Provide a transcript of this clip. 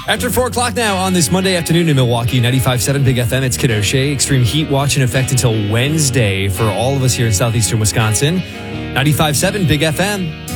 After 4 o'clock now on this Monday afternoon in Milwaukee, 95.7 Big FM, it's Kid O'Shea. Extreme heat watch in effect until Wednesday for all of us here in southeastern Wisconsin. 95.7 Big FM.